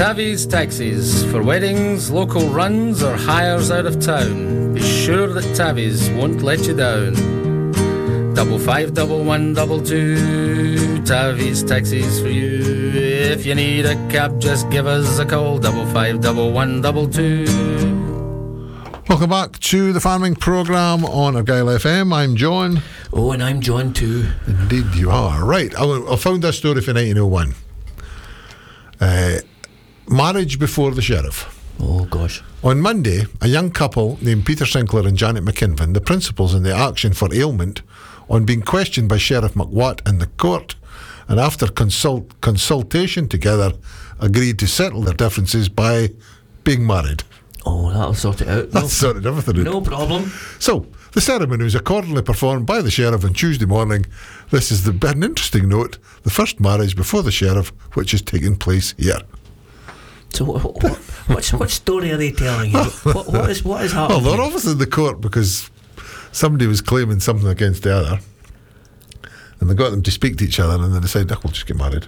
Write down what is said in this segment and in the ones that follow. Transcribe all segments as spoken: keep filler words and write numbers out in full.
Tavies Taxis for weddings, local runs or hires out of town. Be sure that Tavies won't let you down. Double five, double one, double two. Tavies Taxis for you. If you need a cab, just give us a call. Double five, double one, double two. Welcome back to the farming programme on Argyle F M. I'm John. Oh, and I'm John too. Indeed you are. Right, I, I found this story for nineteen oh one. Uh, marriage before the sheriff. Oh, gosh. On Monday, a young couple named Peter Sinclair and Janet McKinvan, the principals in the action for ailment, on being questioned by Sheriff McWatt in the court, and after consult consultation together, agreed to settle their differences by being married. Oh, that'll sort it out. That no, sorted everything out. No problem. So, the ceremony was accordingly performed by the sheriff on Tuesday morning. This is the, an interesting note, the first marriage before the sheriff, which is taking place here. So, what, what, what, what story are they telling you? What, what, is, what is happening? Well, they're obviously in the court because somebody was claiming something against the other, and they got them to speak to each other, and they decided, oh, we'll just get married.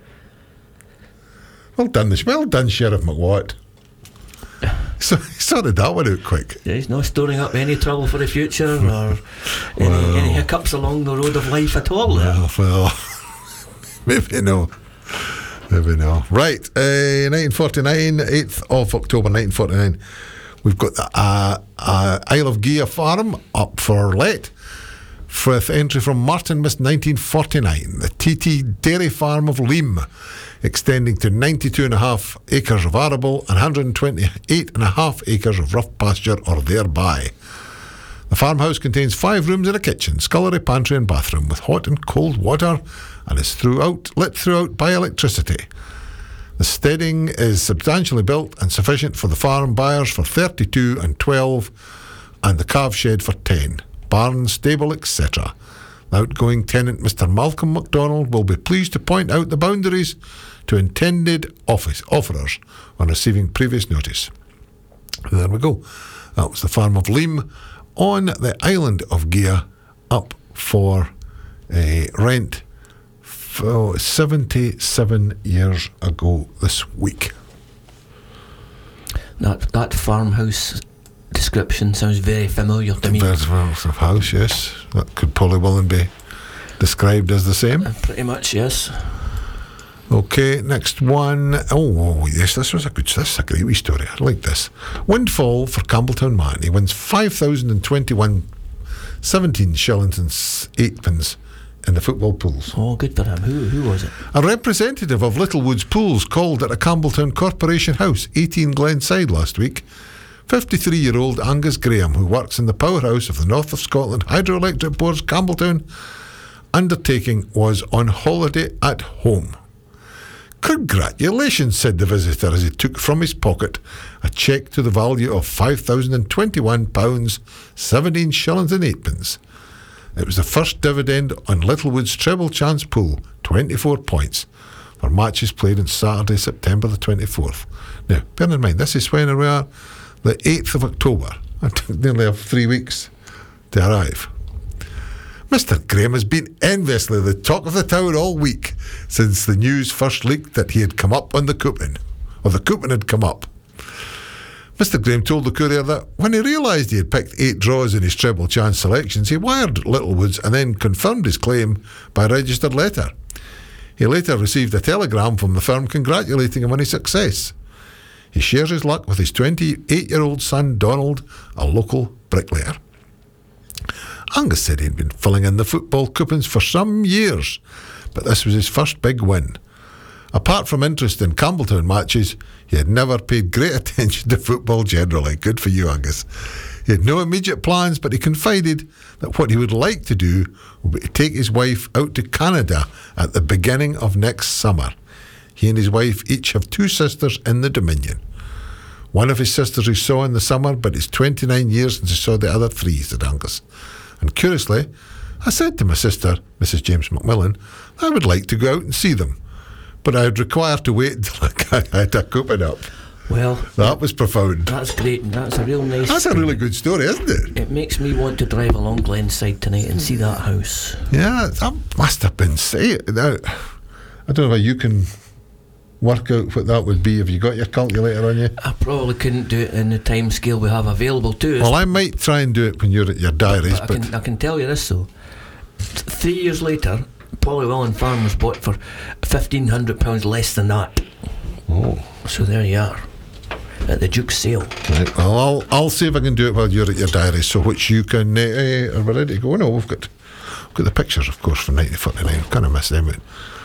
Well done, well done, Sheriff McWatt. So he sorted that one out quick. Yeah, he's not storing up any trouble for the future or any, well, any hiccups along the road of life at all. Well, well maybe no. Maybe no. Right, uh, nineteen forty-nine, eighth of October nineteen forty-nine. We've got the uh, uh, Isle of Gia farm up for let, with entry from Martin Mist nineteen forty-nine. The T T Dairy Farm of Leam, extending to ninety-two and a half acres of arable and one hundred twenty-eight and a half acres of rough pasture or thereby. The farmhouse contains five rooms and a kitchen, scullery, pantry and bathroom with hot and cold water, and is throughout lit throughout by electricity. The steading is substantially built and sufficient for the farm buyers for thirty-two and twelve, and the calf shed for ten, barn, stable, et cetera. The outgoing tenant, Mister Malcolm MacDonald, will be pleased to point out the boundaries to intended office offerers on receiving previous notice. There we go. That was the farm of Leam on the island of Gia, up for a rent for seventy-seven years ago this week. That that farmhouse description sounds very familiar to me. There's a house, yes. That could probably well be described as the same. Uh, pretty much, yes. Okay, next one. Oh, oh, yes, this was a good, this is a great wee story. I like this. Windfall for Campbelltown man. He wins five thousand twenty-one, seventeen shillings and eightpence in the football pools. Oh, good for him. Who, who was it? A representative of Littlewoods Pools called at a Campbelltown Corporation house, eighteen Glenside, last week. fifty-three-year-old Angus Graham, who works in the powerhouse of the North of Scotland Hydroelectric Board's Campbelltown undertaking, was on holiday at home. "Congratulations," said the visitor as he took from his pocket a cheque to the value of five thousand twenty-one pounds, seventeen shillings and eightpence. It was the first dividend on Littlewood's treble chance pool, twenty-four points, for matches played on Saturday, September the twenty-fourth. Now, bear in mind, this is when we are the eighth of October. I nearly have three weeks to arrive. Mister Graham has been enviously the talk of the town all week since the news first leaked that he had come up on the coupon, or the coupon had come up. Mister Graham told the Courier that when he realised he had picked eight draws in his treble chance selections, he wired Littlewoods and then confirmed his claim by registered letter. He later received a telegram from the firm congratulating him on his success. He shares his luck with his twenty-eight-year-old son, Donald, a local bricklayer. Angus said he'd been filling in the football coupons for some years, but this was his first big win. Apart from interest in Campbelltown matches, he had never paid great attention to football generally. Good for you, Angus. He had no immediate plans, but he confided that what he would like to do would be to take his wife out to Canada at the beginning of next summer. He and his wife each have two sisters in the Dominion. One of his sisters he saw in the summer, but it's twenty-nine years since he saw the other three, said Angus. And curiously, I said to my sister, Missus James McMillan, I would like to go out and see them, but I would require to wait until I had a coupon up. Well, that was profound. That's great, and that's a real nice That's thing. a really good story, isn't it? It makes me want to drive along Glenside tonight and see that house. Yeah, that must have been... Say, now, I don't know if you can work out what that would be? Have you got your calculator on you? I probably couldn't do it in the time scale we have available to us. Well, I might try and do it when you're at your diaries, but but, I, can, I can tell you this though. Three years later, Polywillan Farm was bought for fifteen hundred pounds less than that. oh, So there you are, at the Duke's sale. right. Well, I'll I'll see if I can do it while you're at your diaries, so which you can. Uh, uh, are we ready to go? No, we've got we've got the pictures, of course, from nineteen forty-nine. Kind of missed them out.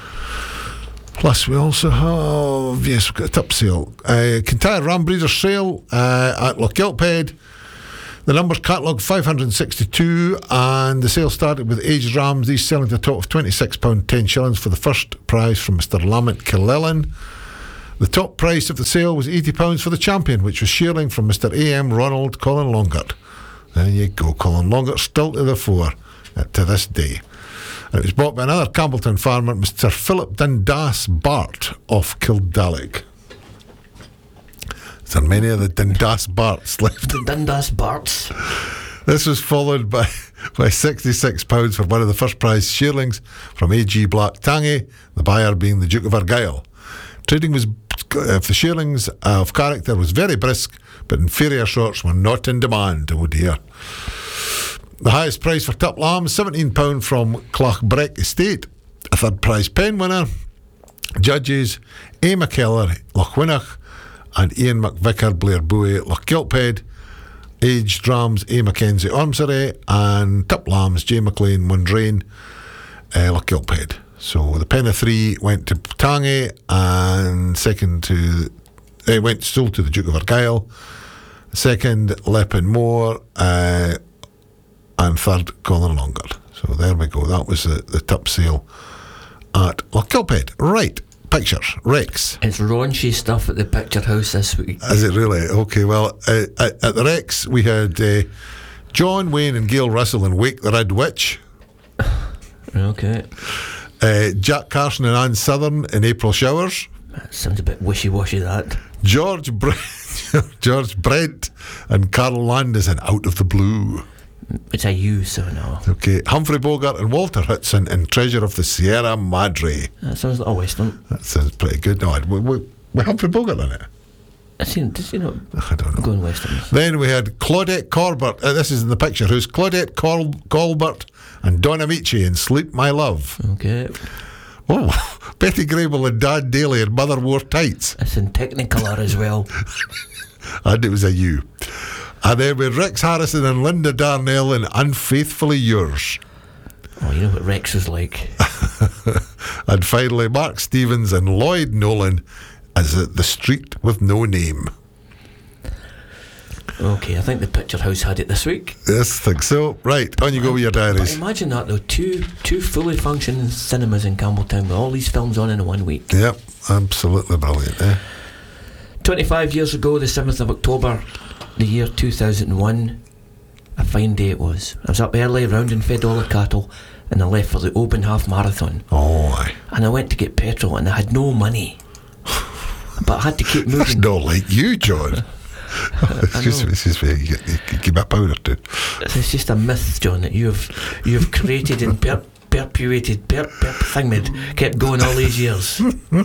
Plus, we also have, yes, we've got a tip sale. Uh, Kintyre Ram Breeder Sale uh, at Lochgilphead. The numbers catalogued five hundred sixty-two, and the sale started with aged rams, these selling to a top of twenty-six pounds ten shillings for the first prize from Mister Lamont Killellan. The top price of the sale was eighty pounds for the champion, which was shearling from Mister A M Ronald Colin Longert. There you go, Colin Longert still to the fore uh, to this day. And it was bought by another Campbelltown farmer, Mister Philip Dundas Bart of Kildallig. There are many of the Dundas Barts left. The Dundas Barts. This was followed by, by sixty-six pounds for one of the first prize shearlings from A G Black Tangy, the buyer being the Duke of Argyll. Trading was uh, the shearlings of character was very brisk, but inferior sorts were not in demand. Oh dear. The highest price for tip lambs, seventeen pounds from Clachbreck Estate. A third prize pen winner. Judges A. McKellar, Lochwinnoch, and Ian McVicker, Blair Bowie, Lochgilphead. Aged rams, A. Mackenzie, Ormsbury, and tip lambs, J. McLean, Mundrain, uh, Lochgilphead. So the pen of three went to Tangy, and second to uh, went still to the Duke of Argyll. Second, Leppin Moore, uh, and third, Colin Longard. So there we go. That was the, the tip sale at Lochgilphead. Right. Pictures. Rex. It's raunchy stuff at the Picture House this week. Is it really? Okay, well, uh, at, at the Rex, we had uh, John Wayne and Gail Russell in Wake the Red Witch. Okay. Uh, Jack Carson and Ann Southern in April Showers. That sounds a bit wishy-washy, that. George Brent, George Brent and Carol Landis in Out of the Blue. It's a you, so no. Okay, Humphrey Bogart and Walter Hudson in Treasure of the Sierra Madre. That sounds like a western. That sounds pretty good. No, we, we, we Humphrey Bogart in it. I seen, does he not I don't know. go in westerns? Then we had Claudette Corbett. Uh, this is in the picture. Who's Claudette Col- Colbert and Don Amici in Sleep My Love. Okay. Oh, Betty Grable and Dad Daly in Mother Wore Tights. It's in Technicolor as well. And it was a you. And then with Rex Harrison and Linda Darnell in Unfaithfully Yours. Oh, you know what Rex is like. And finally, Mark Stevens and Lloyd Nolan as The Street with No Name. Okay, I think the Picture House had it this week. Yes, I think so. Right, on you go with your But diaries. imagine that though, two two fully functioning cinemas in Campbelltown with all these films on in one week. Yep, absolutely brilliant. Eh? twenty-five years ago, the seventh of October, the year two thousand one, a fine day it was. I was up early rounding Fedola cattle, and I left for the Oban Half Marathon. Oh, aye. And I went to get petrol, and I had no money. But I had to keep moving. That's not like you, John. Excuse me, excuse me. You, you, you give me a powder too. It's just a myth, John, that you have you have created and per- perpetuated, per- per- thingmid, kept going all these years.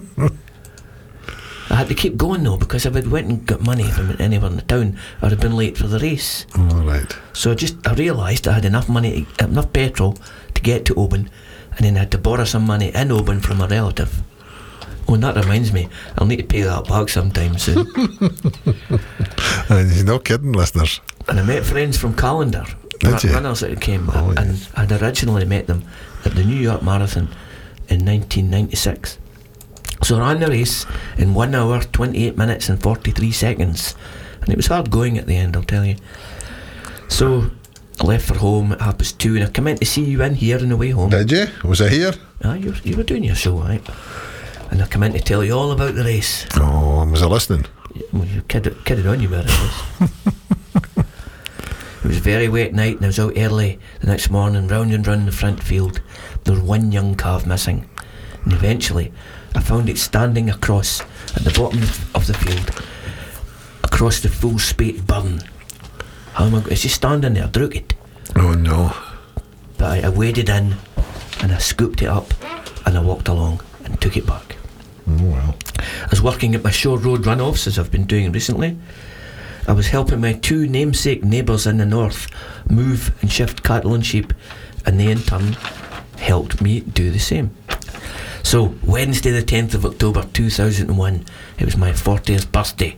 I had to keep going though, because if I'd went and got money from anywhere in the town, I'd have been late for the race. All right. So I just I realised I had enough money, to, enough petrol to get to Oban, and then I had to borrow some money in Oban from a relative. Oh, and that reminds me, I'll need to pay that back sometime soon. And you're not kidding, listeners. And I met friends from Callander, Did you? runners that came, Oh, and yes. I'd originally met them at the New York Marathon in nineteen ninety-six. So I ran the race in one hour, twenty-eight minutes and forty-three seconds, and it was hard going at the end, I'll tell you. So I left for home at half past two, and I came in to see you in here on the way home. Did you? Was I here? Ah, you, were- you were doing your show, right? And I come in to tell you all about the race. Oh, was I listening? Well, you kidded, kidded on you about it. It was a very wet night, and I was out early the next morning, round and round the front field. There was one young calf missing, and eventually I found it standing across at the bottom of the field, across the full spate burn. How am I going? It's just standing there, drook it. Oh, no. But I, I waded in, and I scooped it up, and I walked along and took it back. Oh, well. working at my Shore Road runoffs, as I've been doing recently. I was helping my two namesake neighbours in the north move and shift cattle and sheep, and they in turn helped me do the same. So, Wednesday the tenth of October two thousand one, it was my fortieth birthday.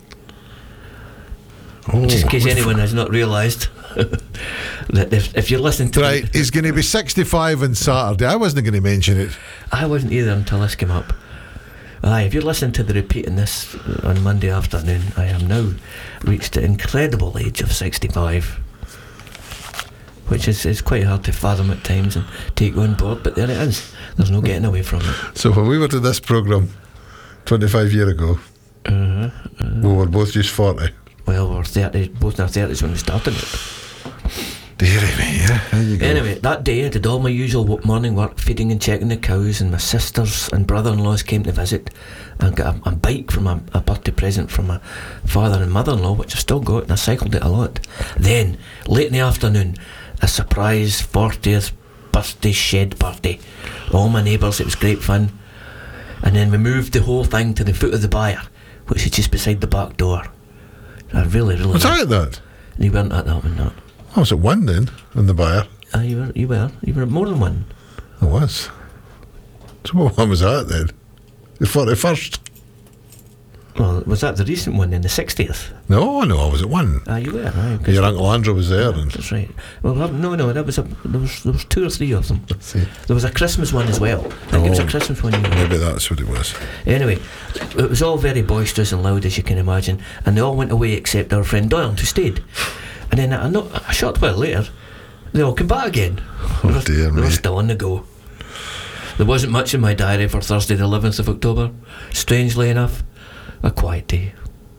Oh, Just in case anyone has not realised that if, if you're listening to right, the, he's going to be sixty-five on Saturday. I wasn't going to mention it. I wasn't either until this came up. Aye, if you're listening to the repeat in this on Monday afternoon, I am now reached the incredible age of sixty-five, which is, is quite hard to fathom at times and take on board, but there it is. There's no getting away from it. So when we were to this programme twenty-five years ago, Uh-huh, uh, we were both just forty. well, we're thirty, both in our thirties when we started it. Deary me, yeah. There you go. Anyway, that day I did all my usual wo- morning work, feeding and checking the cows, and my sisters and brother-in-laws came to visit, and got a, a bike from a, a birthday present from my father and mother-in-law, which I've still got, and I cycled it a lot. Then, late in the afternoon, a surprise fortieth birthday shed party. All my neighbours, it was great fun. And then we moved the whole thing to the foot of the byre, which is just beside the back door. I really, really... Was I at that? You weren't at that one, no. I was at one then, in the buyer. Ah, you were, you were, you were at more than one. I was. So what one was that then? The forty-first? Well, was that the recent one then, the sixtieth? No, no, I was at one. Ah, you were, aye. 'cause Your Uncle Andrew was there. And That's right. Well, that- no, no, that was a, there was there was two or three of them. see, There was a Christmas one as well. I think it was a Oh. Christmas one. You know. maybe that's what it was. Anyway, it was all very boisterous and loud, as you can imagine, and they all went away except our friend Doyle, who stayed. And then a, no- a short while later, they all came back again. Oh, they were, dear they me. were still on the go. There wasn't much in my diary for Thursday the eleventh of October. Strangely enough, a quiet day.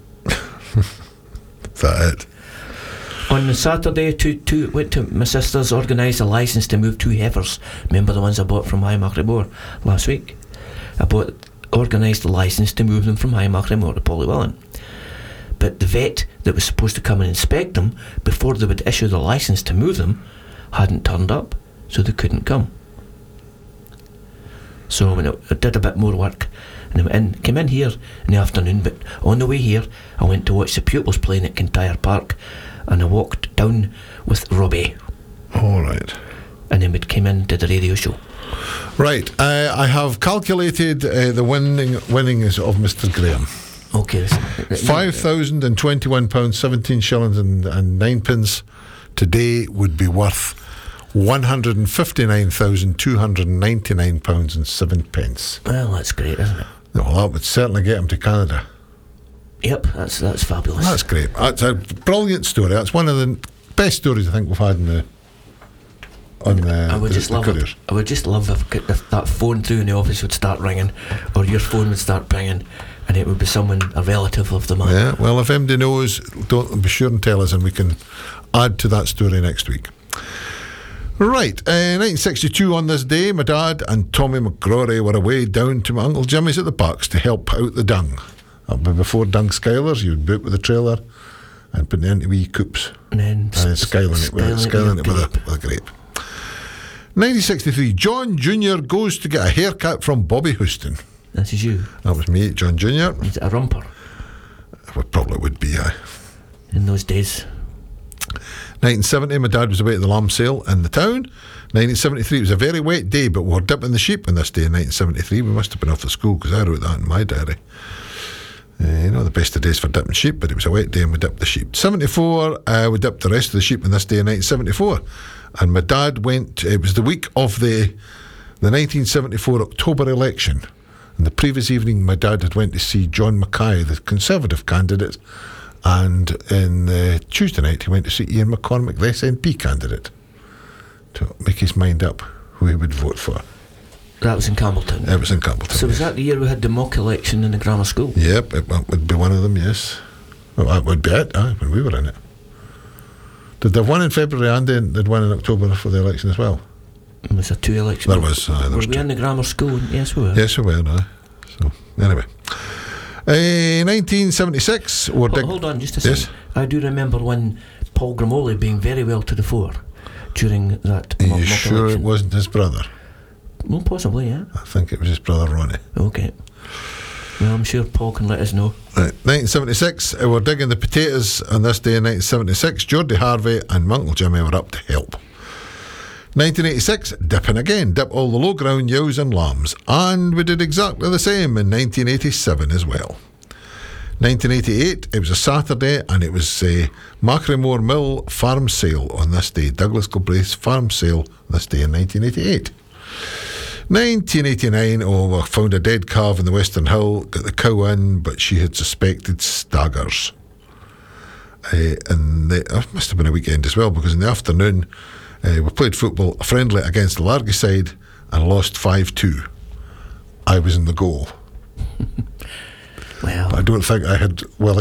Is that it? On the Saturday, two, two, went to my sister's, organised a licence to move two heifers. Remember the ones I bought from High Macrimore last week? I bought, organised a licence to move them from High Macrimore to Polywillan. But the vet that was supposed to come and inspect them before they would issue the licence to move them hadn't turned up, so they couldn't come. So I, went out, I did a bit more work, and I went in, came in here in the afternoon, but on the way here I went to watch the pupils playing at Kintyre Park, and I walked down with Robbie, All right. and then we came in to the radio show. Right, uh, I have calculated uh, the winning winnings of Mister Graham. Okay, Five thousand and twenty-one pounds seventeen shillings and, and ninepence today would be worth one hundred and fifty-nine thousand two hundred and ninety-nine pounds and seven pence. Well, that's great, isn't it? Well, that would certainly get him to Canada. Yep, that's that's fabulous. That's great. That's a brilliant story. That's one of the best stories I think we've had in the on the, I would the, just the love courier. it. I would just love if, if that phone through in the office would start ringing, or your phone would start ringing, and it would be someone, a relative of the man. Yeah, well, if anybody knows, don't be sure and tell us, and we can add to that story next week. Right, uh, nineteen sixty-two on this day, my dad and Tommy McGrory were away down to my Uncle Jimmy's at the Bucks to help out the dung. That would be before dung skylers, you would boot with a trailer and put it into wee coops. And then And then skyling it with, skyling it with, a, with a grape. nineteen sixty-three, John Junior goes to get a haircut from Bobby Houston. That is you. That was me, John Junior Is it a romper It probably would be, aye. in those days? nineteen seventy, my dad was away at the lamb sale in the town. nineteen seventy-three, it was a very wet day, but we were dipping the sheep on this day in nineteen seventy-three. We must have been off the school because I wrote that in my diary. Uh, you know, the best of days for dipping sheep, but it was a wet day and we dipped the sheep. seventy-four, uh, we dipped the rest of the sheep on this day in nineteen seventy-four. And my dad went, it was the week of the the nineteen seventy-four October election. And the previous evening, my dad had went to see John Mackay, the Conservative candidate. And in uh, Tuesday night, he went to see Ian McCormick, the S N P candidate, to make his mind up who he would vote for. That was in Campbelltown. It was in Campbelltown. So was that the year we had the mock election in the grammar school? Yep, it, that would be one of them, yes. Well, that would be it, aye, when we were in it. Did they have one in February and then they'd one in October for the election as well? Was there two elections? There was, aye, there Were was we two. in the grammar school? Yes, we were. Yes, we were, aye. So, anyway. Uh, nineteen seventy-six, we're Ho- dig- hold on just a second. Yes? I do remember one Paul Grimoli being very well to the fore during that Are mo- you mock sure election. it wasn't his brother? Well, possibly, yeah. I think it was his brother Ronnie. Okay. Well, I'm sure Paul can let us know. Right. nineteen seventy-six, uh, we're digging the potatoes on this day in nineteen seventy-six. Geordie Harvey and my Uncle Jimmy were up to help. nineteen eighty-six, dipping again. Dip all the low ground ewes and lambs. And we did exactly the same in nineteen eighty-seven as well. nineteen eighty-eight, it was a Saturday, and it was uh, Macrymore Mill farm sale on this day. Douglas Gilbraith's farm sale this day in nineteen eighty-eight. nineteen eighty-nine, oh, we found a dead calf in the Western Hill, got the cow in, but she had suspected staggers. Uh, and the, it must have been a weekend as well, because in the afternoon uh, we played football, a friendly against the Largyside, and lost five two. I was in the goal. Well, I don't think I had well